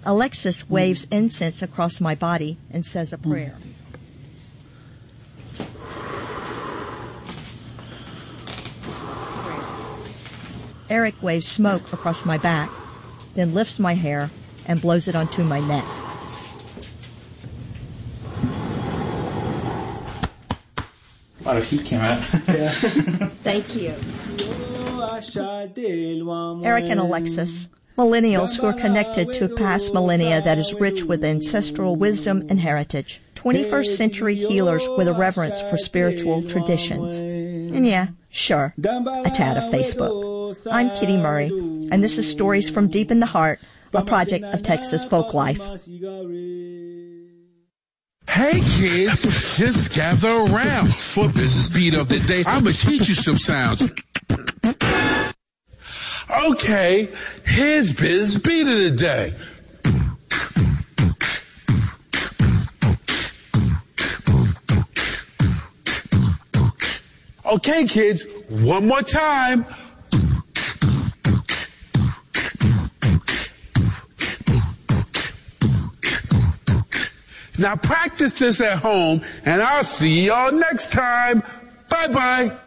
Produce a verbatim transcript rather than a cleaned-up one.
Alexis waves incense across my body and says a prayer. Eric waves smoke across my back, then lifts my hair and blows it onto my neck. A lot of heat came out. Yeah. Thank you. Eric and Alexis, millennials who are connected to a past millennia that is rich with ancestral wisdom and heritage. twenty-first century healers with a reverence for spiritual traditions. And yeah, sure, a tad of Facebook. I'm Kitty Murray, and this is Stories from Deep in the Heart, a project of Texas Folk Life. Hey kids, just gather around for Business Beat of the Day. I'm gonna teach you some sounds. Okay, here's Biz Beat of the Day. Okay, kids, one more time. Now practice this at home, and I'll see y'all next time. Bye-bye.